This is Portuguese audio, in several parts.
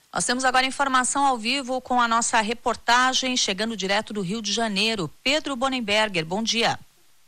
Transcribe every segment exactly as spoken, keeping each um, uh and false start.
Nós temos agora informação ao vivo com a nossa reportagem chegando direto do Rio de Janeiro. Pedro Bonenberger, bom dia.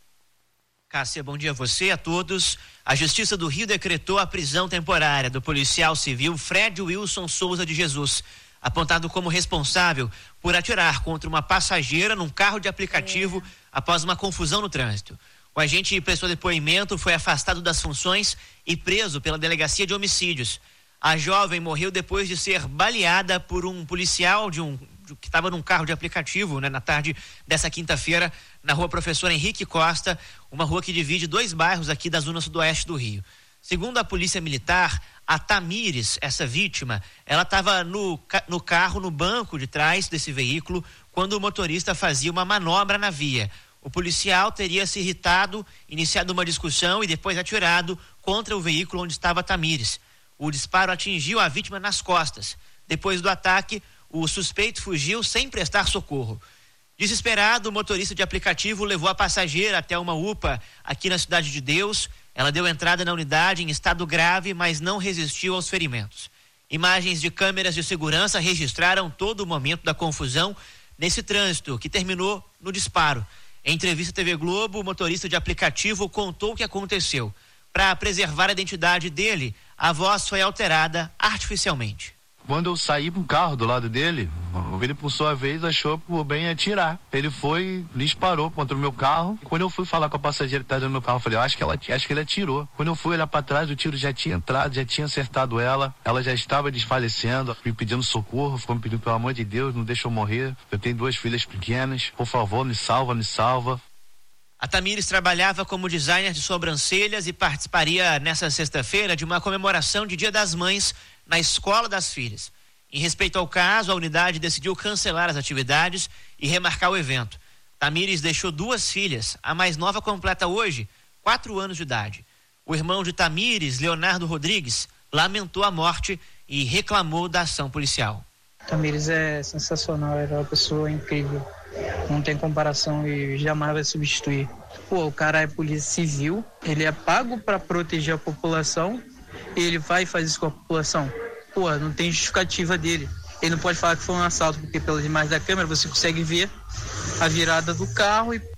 Cássia, bom dia a você e a todos. A Justiça do Rio decretou a prisão temporária do policial civil Fred Wilson Souza de Jesus, apontado como responsável por atirar contra uma passageira num carro de aplicativo é. após uma confusão no trânsito. O agente prestou depoimento, foi afastado das funções e preso pela Delegacia de Homicídios. A jovem morreu depois de ser baleada por um policial de um, de, que estava num carro de aplicativo, né, na tarde dessa quinta-feira, na rua Professor Henrique Costa, uma rua que divide dois bairros aqui da zona sudoeste do Rio. Segundo a Polícia Militar, a Tamires, essa vítima, ela estava no, no carro, no banco de trás desse veículo, quando o motorista fazia uma manobra na via. O policial teria se irritado, iniciado uma discussão e depois atirado contra o veículo onde estava a Tamires. O disparo atingiu a vítima nas costas. Depois do ataque, o suspeito fugiu sem prestar socorro. Desesperado, o motorista de aplicativo levou a passageira até uma U P A aqui na Cidade de Deus. Ela deu entrada na unidade em estado grave, mas não resistiu aos ferimentos. Imagens de câmeras de segurança registraram todo o momento da confusão nesse trânsito, que terminou no disparo. Em entrevista à T V Globo, o motorista de aplicativo contou o que aconteceu. Para preservar a identidade dele, a voz foi alterada artificialmente. Quando eu saí pro carro do lado dele, ele por sua vez achou por bem atirar. Ele foi, disparou contra o meu carro. Quando eu fui falar com a passageira que estava dentro do meu carro, eu falei, eu acho que, ela, acho que ele atirou. Quando eu fui olhar para trás, o tiro já tinha entrado, já tinha acertado ela. Ela já estava desfalecendo, me pedindo socorro, ficou me pedindo, pelo amor de Deus, não deixa eu morrer. Eu tenho duas filhas pequenas, por favor, me salva, me salva. A Tamires trabalhava como designer de sobrancelhas e participaria nessa sexta-feira de uma comemoração de Dia das Mães na escola das filhas. Em respeito ao caso, a unidade decidiu cancelar as atividades e remarcar o evento. Tamires deixou duas filhas, a mais nova completa hoje quatro anos de idade. O irmão de Tamires, Leonardo Rodrigues, lamentou a morte e reclamou da ação policial. Tamires é sensacional, era uma pessoa incrível. Não tem comparação e jamais vai substituir. Pô, o cara é polícia civil, ele é pago para proteger a população e ele vai e faz isso com a população. Pô, não tem justificativa dele. Ele não pode falar que foi um assalto, porque pelas imagens da câmera você consegue ver a virada do carro. E...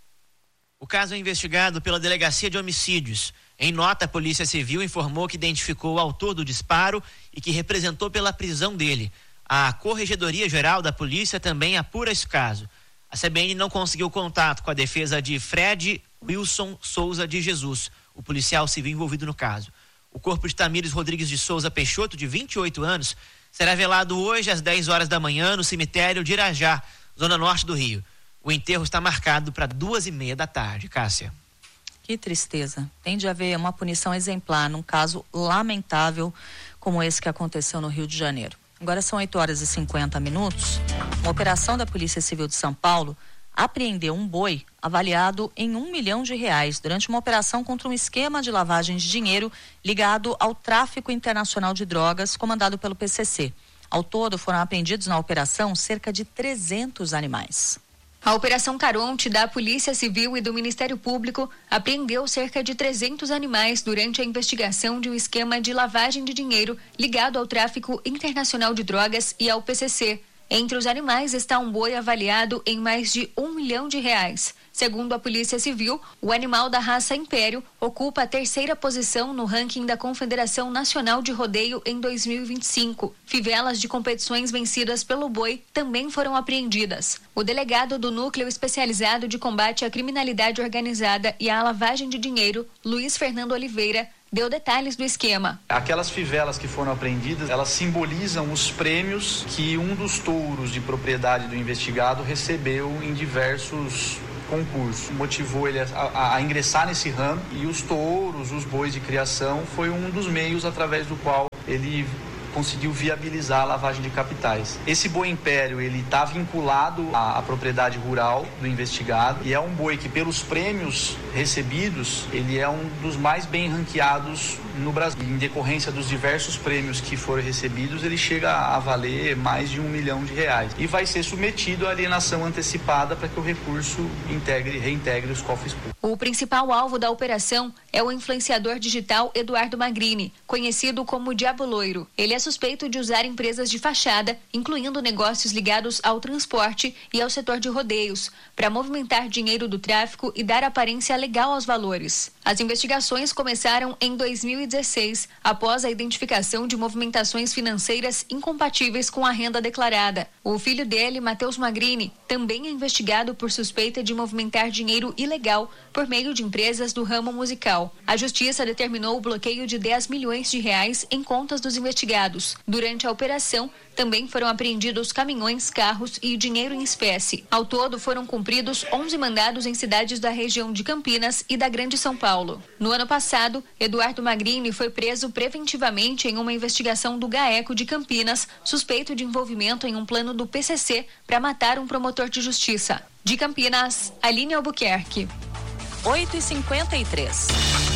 O caso é investigado pela Delegacia de Homicídios. Em nota, a Polícia Civil informou que identificou o autor do disparo e que representou pela prisão dele. A Corregedoria Geral da Polícia também apura esse caso. A C B N não conseguiu contato com a defesa de Fred Wilson Souza de Jesus, o policial civil envolvido no caso. O corpo de Tamires Rodrigues de Souza Peixoto, de vinte e oito anos, será velado hoje às dez horas da manhã no cemitério de Irajá, zona norte do Rio. O enterro está marcado para duas e meia da tarde. Cássia. Que tristeza. Tem de haver uma punição exemplar num caso lamentável como esse que aconteceu no Rio de Janeiro. Agora são oito horas e cinquenta minutos. Uma operação da Polícia Civil de São Paulo apreendeu um boi avaliado em um milhão de reais durante uma operação contra um esquema de lavagem de dinheiro ligado ao tráfico internacional de drogas comandado pelo P C C. Ao todo foram apreendidos na operação cerca de trezentos animais. A Operação Caronte da Polícia Civil e do Ministério Público apreendeu cerca de trezentos animais durante a investigação de um esquema de lavagem de dinheiro ligado ao tráfico internacional de drogas e ao P C C. Entre os animais está um boi avaliado em mais de um milhão de reais. Segundo a Polícia Civil, o animal da raça Império ocupa a terceira posição no ranking da Confederação Nacional de Rodeio em dois mil e vinte e cinco. Fivelas de competições vencidas pelo boi também foram apreendidas. O delegado do Núcleo Especializado de Combate à Criminalidade Organizada e à Lavagem de Dinheiro, Luiz Fernando Oliveira, deu detalhes do esquema. Aquelas fivelas que foram apreendidas, elas simbolizam os prêmios que um dos touros de propriedade do investigado recebeu em diversos concursos. Motivou ele a, a, a ingressar nesse ramo e os touros, os bois de criação, foi um dos meios através do qual ele conseguiu viabilizar a lavagem de capitais. Esse boi império, ele está vinculado à, à propriedade rural do investigado e é um boi que, pelos prêmios recebidos, ele é um dos mais bem ranqueados no Brasil. Em decorrência dos diversos prêmios que foram recebidos, ele chega a valer mais de um milhão de reais. E vai ser submetido à alienação antecipada para que o recurso integre, reintegre os cofres públicos. O principal alvo da operação é o influenciador digital Eduardo Magrini, conhecido como Diabo Loiro. Ele é suspeito de usar empresas de fachada, incluindo negócios ligados ao transporte e ao setor de rodeios, para movimentar dinheiro do tráfico e dar aparência legal aos valores. As investigações começaram em dois mil e dezesseis, após a identificação de movimentações financeiras incompatíveis com a renda declarada. O filho dele, Matheus Magrini, também é investigado por suspeita de movimentar dinheiro ilegal por meio de empresas do ramo musical. A justiça determinou o bloqueio de dez milhões de reais em contas dos investigados. Durante a operação, também foram apreendidos caminhões, carros e dinheiro em espécie. Ao todo, foram cumpridos onze mandados em cidades da região de Campinas e da Grande São Paulo. No ano passado, Eduardo Magrini foi preso preventivamente em uma investigação do GAECO de Campinas, suspeito de envolvimento em um plano do P C C para matar um promotor de justiça. De Campinas, Aline Albuquerque. oito e cinquenta e três.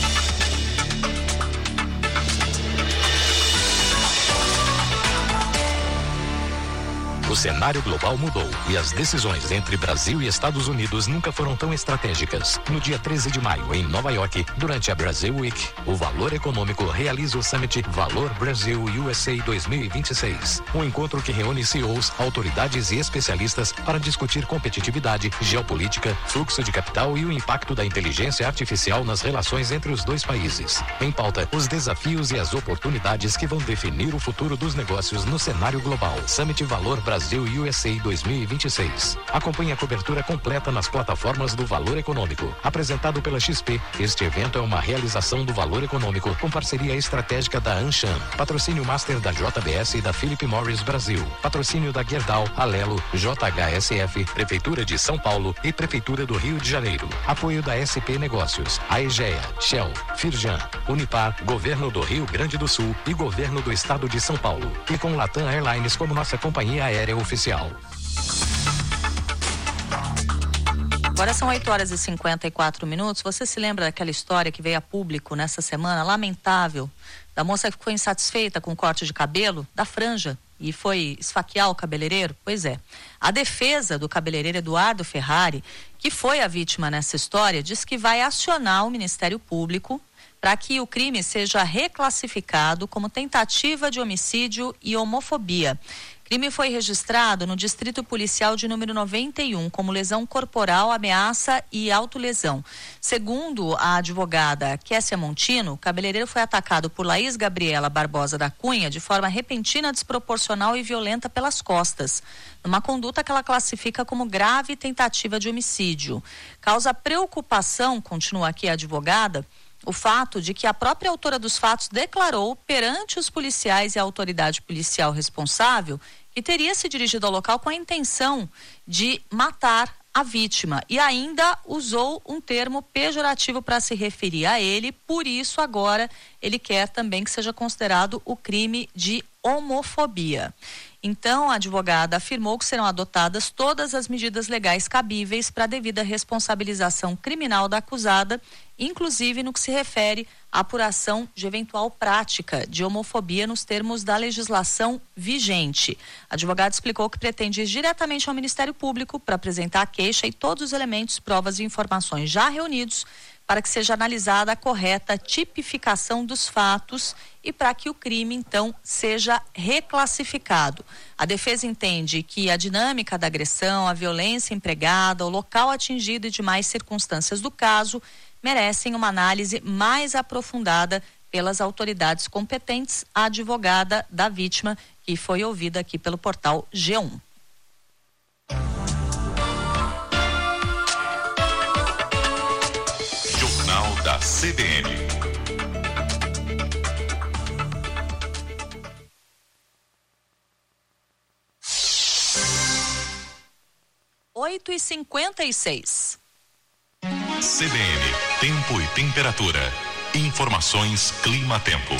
O cenário global mudou e as decisões entre Brasil e Estados Unidos nunca foram tão estratégicas. No dia treze de maio, em Nova York, durante a Brazil Week, o Valor Econômico realiza o Summit Valor Brasil U S A dois mil e vinte e seis. Um encontro que reúne C E Os, autoridades e especialistas para discutir competitividade, geopolítica, fluxo de capital e o impacto da inteligência artificial nas relações entre os dois países. Em pauta, os desafios e as oportunidades que vão definir o futuro dos negócios no cenário global. Summit Valor Brasil Brasil U S A dois mil e vinte e seis. Acompanhe a cobertura completa nas plataformas do Valor Econômico. Apresentado pela X P, este evento é uma realização do Valor Econômico com parceria estratégica da Anshan, patrocínio master da J B S e da Philip Morris Brasil, patrocínio da Gerdau, Alelo, J H S F, Prefeitura de São Paulo e Prefeitura do Rio de Janeiro. Apoio da S P Negócios, Aegea, Shell, Firjan, Unipar, Governo do Rio Grande do Sul e Governo do Estado de São Paulo. E com Latam Airlines como nossa companhia aérea oficial. Agora são oito horas e cinquenta e quatro minutos. Você se lembra daquela história que veio a público nessa semana, lamentável, da moça que ficou insatisfeita com o corte de cabelo, da franja, e foi esfaquear o cabeleireiro? Pois é. A defesa do cabeleireiro Eduardo Ferrari, que foi a vítima nessa história, diz que vai acionar o Ministério Público para que o crime seja reclassificado como tentativa de homicídio e homofobia. O crime foi registrado no Distrito Policial de número noventa e um como lesão corporal, ameaça e autolesão. Segundo a advogada Kessia Montino, o cabeleireiro foi atacado por Laís Gabriela Barbosa da Cunha de forma repentina, desproporcional e violenta pelas costas, numa conduta que ela classifica como grave tentativa de homicídio. Causa preocupação, continua aqui a advogada, o fato de que a própria autora dos fatos declarou perante os policiais e a autoridade policial responsável que teria se dirigido ao local com a intenção de matar a vítima e ainda usou um termo pejorativo para se referir a ele. Por isso, agora, ele quer também que seja considerado o crime de homofobia. Então, a advogada afirmou que serão adotadas todas as medidas legais cabíveis para a devida responsabilização criminal da acusada, inclusive no que se refere à apuração de eventual prática de homofobia nos termos da legislação vigente. A advogada explicou que pretende ir diretamente ao Ministério Público para apresentar a queixa e todos os elementos, provas e informações já reunidos para que seja analisada a correta tipificação dos fatos e para que o crime, então, seja reclassificado. A defesa entende que a dinâmica da agressão, a violência empregada, o local atingido e demais circunstâncias do caso merecem uma análise mais aprofundada pelas autoridades competentes. A advogada da vítima, que foi ouvida aqui pelo portal G um. Jornal da C B N. oito e cinquenta e seis. C B N, tempo e temperatura. Informações Clima-Tempo.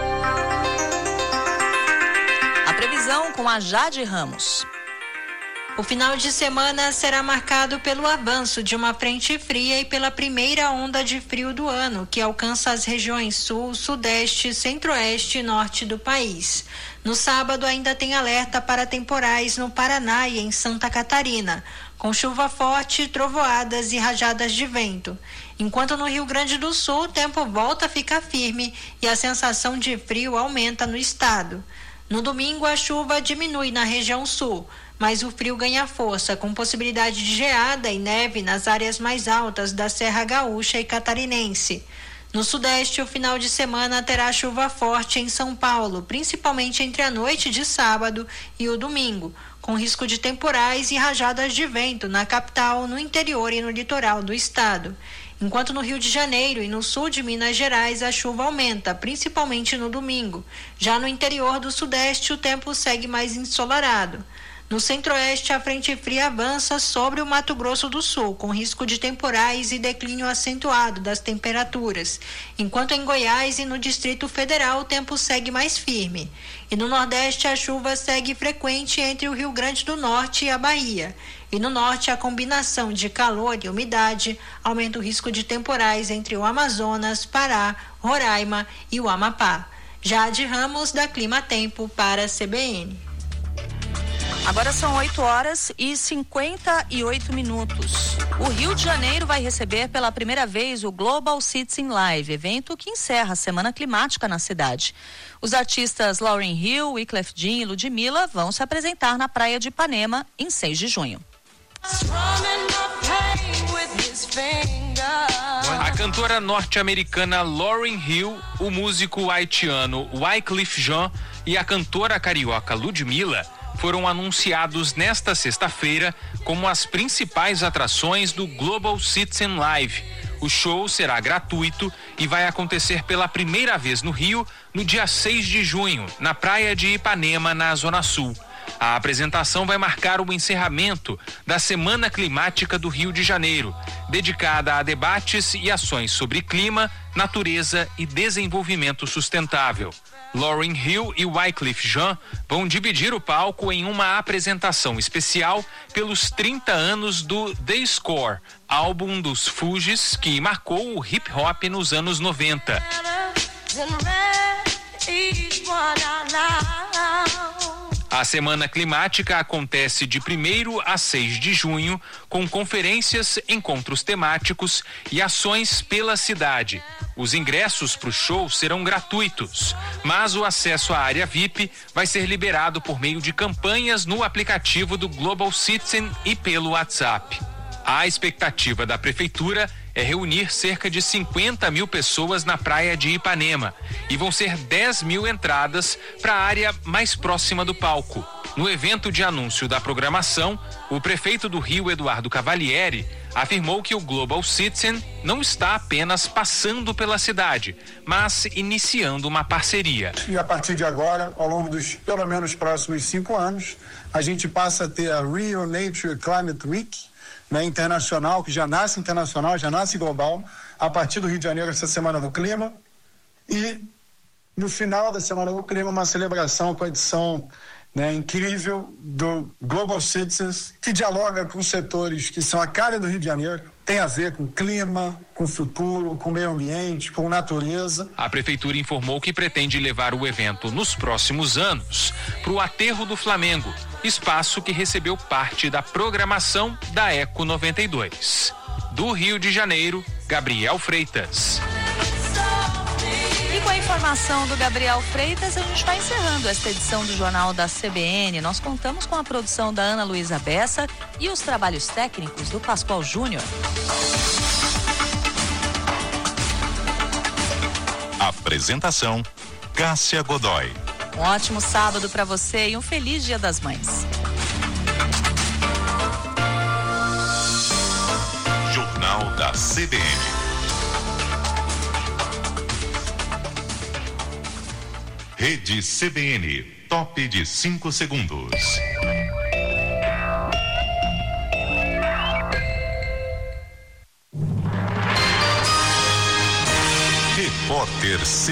A previsão com a Jade Ramos. O final de semana será marcado pelo avanço de uma frente fria e pela primeira onda de frio do ano, que alcança as regiões sul, sudeste, centro-oeste e norte do país. No sábado ainda tem alerta para temporais no Paraná e em Santa Catarina, com chuva forte, trovoadas e rajadas de vento. Enquanto no Rio Grande do Sul o tempo volta a ficar firme e a sensação de frio aumenta no estado. No domingo a chuva diminui na região sul, mas o frio ganha força, com possibilidade de geada e neve nas áreas mais altas da Serra Gaúcha e Catarinense. No sudeste, o final de semana terá chuva forte em São Paulo, principalmente entre a noite de sábado e o domingo, com risco de temporais e rajadas de vento na capital, no interior e no litoral do estado. Enquanto no Rio de Janeiro e no sul de Minas Gerais a chuva aumenta, principalmente no domingo. Já no interior do sudeste o tempo segue mais ensolarado. No centro-oeste, a frente fria avança sobre o Mato Grosso do Sul, com risco de temporais e declínio acentuado das temperaturas, enquanto em Goiás e no Distrito Federal o tempo segue mais firme. E no Nordeste, a chuva segue frequente entre o Rio Grande do Norte e a Bahia. E no Norte, a combinação de calor e umidade aumenta o risco de temporais entre o Amazonas, Pará, Roraima e o Amapá. Jade Ramos, da Clima Tempo, para a C B N. Agora são oito horas e cinquenta e oito minutos. O Rio de Janeiro vai receber pela primeira vez o Global Citizen Live, evento que encerra a semana climática na cidade. Os artistas Lauryn Hill, Wyclef Jean e Ludmilla vão se apresentar na praia de Ipanema em seis de junho. A cantora norte-americana Lauryn Hill, o músico haitiano Wyclef Jean e a cantora carioca Ludmilla foram anunciados nesta sexta-feira como as principais atrações do Global Citizen Live. O show será gratuito e vai acontecer pela primeira vez no Rio no dia seis de junho, na praia de Ipanema, na Zona Sul. A apresentação vai marcar o encerramento da Semana Climática do Rio de Janeiro, dedicada a debates e ações sobre clima, natureza e desenvolvimento sustentável. Lauryn Hill e Wyclef Jean vão dividir o palco em uma apresentação especial pelos trinta anos do The Score, álbum dos Fugees que marcou o hip hop nos anos noventa. A Semana Climática acontece de primeiro a seis de junho, com conferências, encontros temáticos e ações pela cidade. Os ingressos para o show serão gratuitos, mas o acesso à área V I P vai ser liberado por meio de campanhas no aplicativo do Global Citizen e pelo WhatsApp. A expectativa da prefeitura é reunir cerca de cinquenta mil pessoas na praia de Ipanema e vão ser dez mil entradas para a área mais próxima do palco. No evento de anúncio da programação, o prefeito do Rio, Eduardo Cavalieri, afirmou que o Global Citizen não está apenas passando pela cidade, mas iniciando uma parceria. E a partir de agora, ao longo dos pelo menos próximos cinco anos, a gente passa a ter a Rio Nature Climate Week, né, internacional, que já nasce internacional, já nasce global, a partir do Rio de Janeiro, essa Semana do Clima. E no final da Semana do Clima, uma celebração com a edição, né, incrível do Global Citizens, que dialoga com setores que são a cara do Rio de Janeiro, tem a ver com clima, com futuro, com meio ambiente, com natureza. A prefeitura informou que pretende levar o evento nos próximos anos para o Aterro do Flamengo, espaço que recebeu parte da programação da Eco noventa e dois. Do Rio de Janeiro, Gabriel Freitas. E com a informação do Gabriel Freitas, a gente vai encerrando esta edição do Jornal da C B N. Nós contamos com a produção da Ana Luísa Bessa e os trabalhos técnicos do Pascoal Júnior. Apresentação: Cássia Godoy. Um ótimo sábado para você e um feliz Dia das Mães. Jornal da C B N. Rede C B N, top de cinco segundos. Repórter C